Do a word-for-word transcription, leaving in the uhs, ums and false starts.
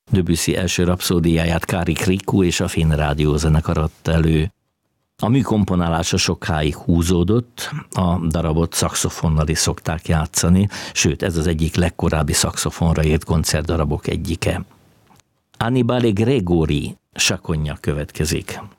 Debussy első rapszódiáját Kári Krikú és a Finn Rádiózenekar adta elő. A műkomponálása sokáig húzódott, a darabot szaxofonnal is szokták játszani, sőt ez az egyik legkorábbi szaxofonra írt koncertdarabok egyike. Annibale Gregori Chacognat következik.